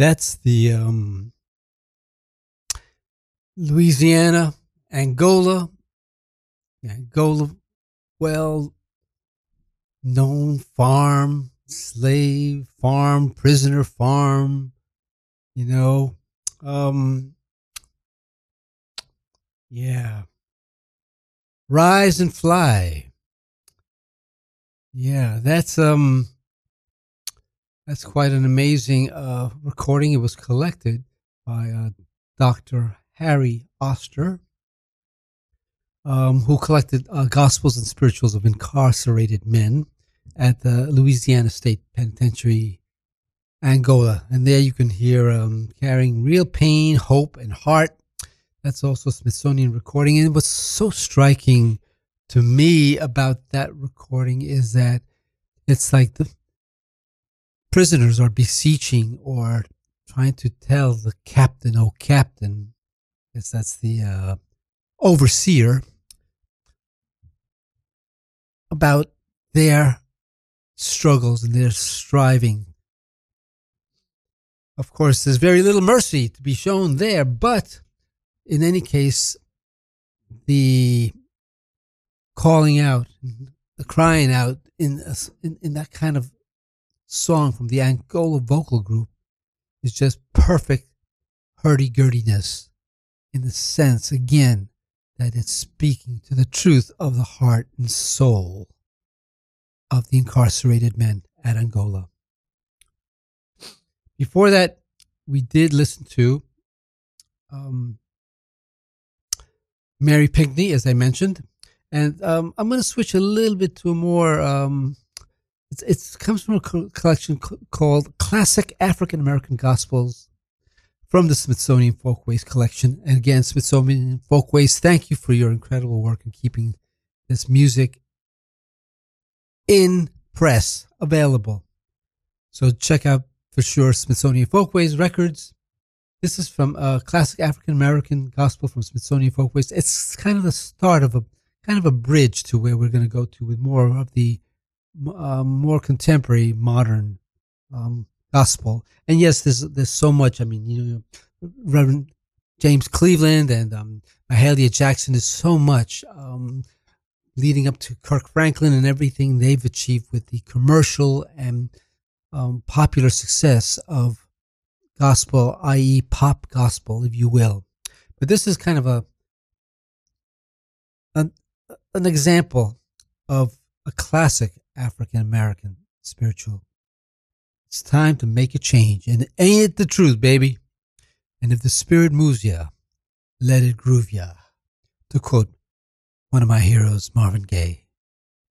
That's the Louisiana, Angola, well known farm, slave farm, prisoner farm, you know. Yeah. Rise and Fly. Yeah, that's quite an amazing recording. It was collected by Dr. Harry Oster, who collected Gospels and Spirituals of Incarcerated Men at the Louisiana State Penitentiary, Angola. And there you can hear Carrying Real Pain, Hope, and Heart. That's also a Smithsonian recording. And what's so striking to me about that recording is that it's like the prisoners are beseeching or trying to tell the captain, oh, captain, yes, that's the overseer, about their struggles and their striving. Of course, there's very little mercy to be shown there, but in any case, the calling out, the crying out in that kind of song from the Angola vocal group is just perfect hurdy-gurdiness, in the sense, again, that it's speaking to the truth of the heart and soul of the incarcerated men at Angola. Before that, we did listen to Mary Pinckney, as I mentioned, and I'm going to switch a little bit to a more, it comes from a collection called Classic African American Gospels from the Smithsonian Folkways collection. And again, Smithsonian Folkways, thank you for your incredible work in keeping this music in press available. So check out for sure Smithsonian Folkways records. This is from a Classic African American Gospel from Smithsonian Folkways. It's kind of the start of a bridge to where we're going to go to with more of the more contemporary, modern gospel. And yes, there's so much. I mean, you know, Reverend James Cleveland and Mahalia Jackson is so much leading up to Kirk Franklin and everything they've achieved with the commercial and popular success of gospel, i.e. pop gospel, if you will. But this is kind of an example of a classic African-American spiritual. It's time to make a change, and ain't it the truth, baby? And if the spirit moves ya, let it groove ya. To quote one of my heroes, Marvin Gaye.